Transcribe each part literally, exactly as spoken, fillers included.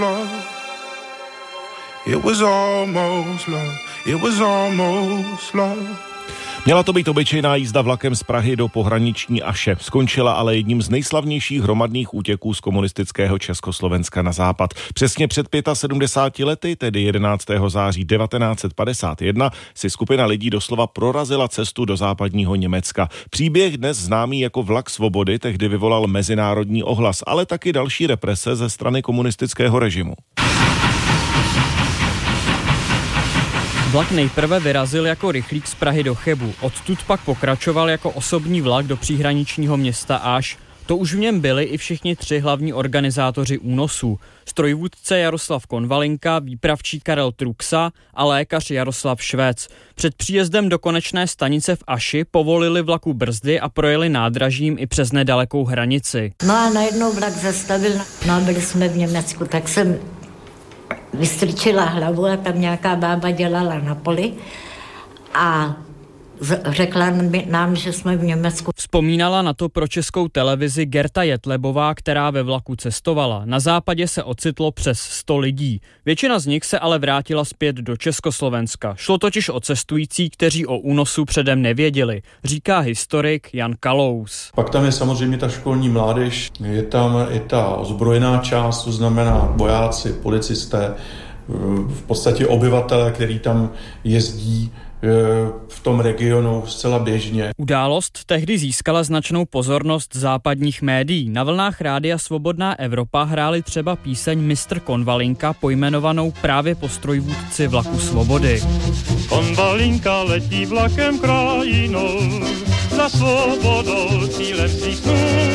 It was almost love. It was almost love. Měla to být obyčejná jízda vlakem z Prahy do pohraniční Aše. Skončila ale jedním z nejslavnějších hromadných útěků z komunistického Československa na západ. Přesně před sedmdesáti pěti lety, tedy jedenáctého září devatenáct set padesát jedna, si skupina lidí doslova prorazila cestu do západního Německa. Příběh dnes známý jako Vlak svobody tehdy vyvolal mezinárodní ohlas, ale taky další represe ze strany komunistického režimu. Vlak nejprve vyrazil jako rychlík z Prahy do Chebu, odtud pak pokračoval jako osobní vlak do příhraničního města Aš. To už v něm byli i všichni tři hlavní organizátoři únosů. Strojvůdce Jaroslav Konvalinka, výpravčí Karel Truxa a lékař Jaroslav Švec. Před příjezdem do konečné stanice v Aši povolili vlaku brzdy a projeli nádražím i přes nedalekou hranici. No a najednou vlak zastavil, no a byli jsme v Německu, tak jsem vystrčila hlavu a tam nějaká bába dělala na poli a řekla nám, že jsme v Německu. Vzpomínala na to pro Českou televizi Gerta Jetlebová, která ve vlaku cestovala. Na západě se ocitlo přes sto lidí. Většina z nich se ale vrátila zpět do Československa. Šlo totiž o cestující, kteří o únosu předem nevěděli, říká historik Jan Kalous. Pak tam je samozřejmě ta školní mládež, je tam i ta ozbrojená část, to znamená vojáci, policisté, v podstatě obyvatelé, který tam jezdí v tom regionu zcela běžně. Událost tehdy získala značnou pozornost západních médií. Na vlnách Rádia Svobodná Evropa hráli třeba píseň mistr Konvalinka, pojmenovanou právě po strojvůdci vlaku svobody. Konvalinka letí vlakem krajinou, za svobodou cílem svých snů.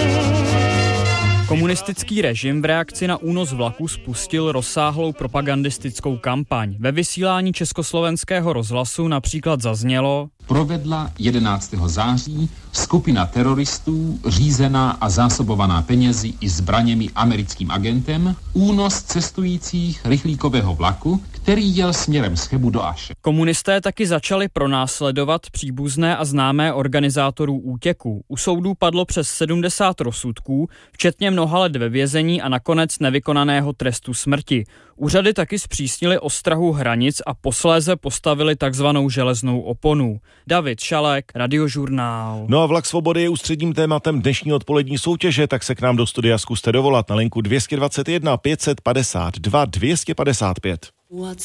Komunistický režim v reakci na únos vlaku spustil rozsáhlou propagandistickou kampaň. Ve vysílání Československého rozhlasu například zaznělo: Provedla jedenáctého září skupina teroristů, řízená a zásobovaná penězi i zbraněmi americkým agentem, únos cestujících rychlíkového vlaku, který jel směrem z Chebu do Aše. Komunisté taky začali pronásledovat příbuzné a známé organizátorů útěků. U soudů padlo přes sedmdesát rozsudků, včetně mnoha let ve vězení a nakonec nevykonaného trestu smrti. Úřady taky zpřísnily ostrahu hranic a posléze postavili takzvanou železnou oponu. David Šalek, Radiožurnál. No a Vlak svobody je ústředním tématem dnešní odpolední soutěže, tak se k nám do studia zkuste dovolat na linku dvě stě dvacet jedna pět set padesát dva dvě stě padesát pět.